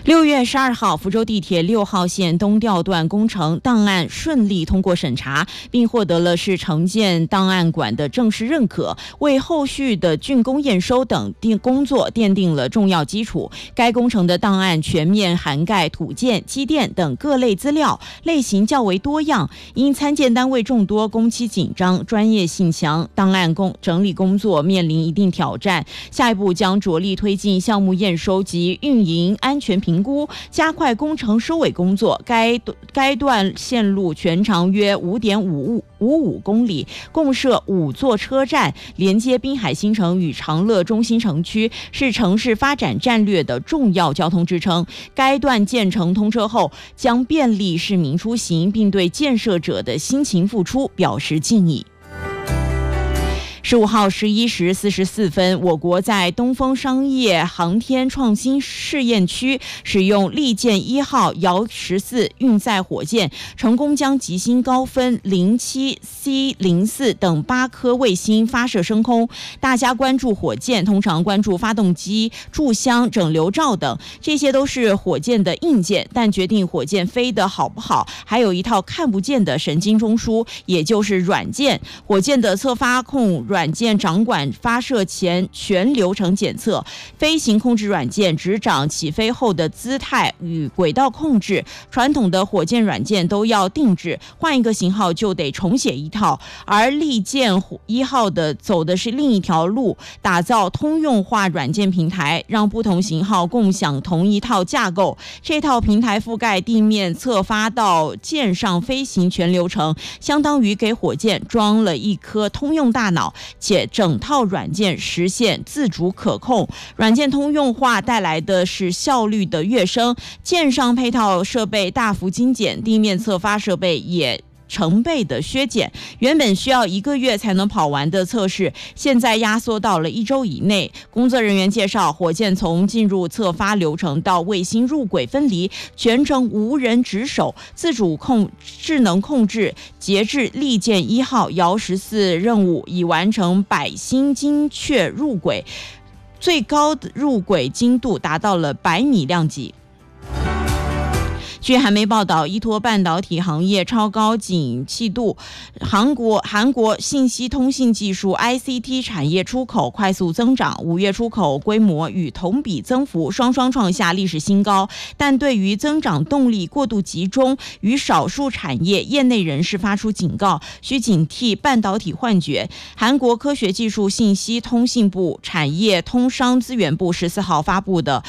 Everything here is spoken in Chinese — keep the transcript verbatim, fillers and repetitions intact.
六月十二号，福州地铁六号线东调段工程档案顺利通过审查，并获得了市城建档案馆的正式认可，为后续的竣工验收等工作奠定了重要基础。该工程的档案全面涵盖土建、机电等各类资料，类型较为多样。因参建单位众多，工期紧张，专业性强，档案工整理工作面临一定挑战。下一步将着力推进项目验收及运营安全评估，加快工程收尾工作。该该段线路全长约五点五五公里，共设五座车站，连接滨海新城与长乐中心城区，是城市发展战略的重要交通支撑。该段建成通车后，将便利市民出行，并对建设者的辛勤付出表示敬意。十五号十一时四十四分，我国在东风商业航天创新试验区使用利剑一号遥十四运载火箭，成功将极星高分零七 C 零四等八颗卫星发射升空。大家关注火箭，通常关注发动机、柱箱、整流罩等，这些都是火箭的硬件，但决定火箭飞得好不好，还有一套看不见的神经中枢，也就是软件。火箭的侧发控软件掌管发射前全流程检测，飞行控制软件执掌起飞后的姿态与轨道控制。传统的火箭软件都要定制，换一个型号就得重写一套，而利剑一号的走的是另一条路，打造通用化软件平台，让不同型号共享同一套架构。这套平台覆盖地面侧发到舰上飞行全流程，相当于给火箭装了一颗通用大脑，且整套软件实现自主可控。软件通用化带来的是效率的跃升，舰上配套设备大幅精简，地面侧发设备也成倍的削减，原本需要一个月才能跑完的测试，现在压缩到了一周以内。工作人员介绍，火箭从进入侧发流程到卫星入轨分离，全程无人值守，自主控智能控制。截至利剑一号遥十四任务已完成百星精确入轨，最高的入轨精度达到了百米量级。据韩媒报道，依托半导体行业超高景气度，韩国韩国信息通信技术 I C T 产业出口快速增长，五月出口规模与同比增幅双双创下历史新高。但对于增长动力过度集中与少数产业，业内人士发出警告，需警惕半导体幻觉。韩国科学技术信息通信部产业通商资源部十四号发布的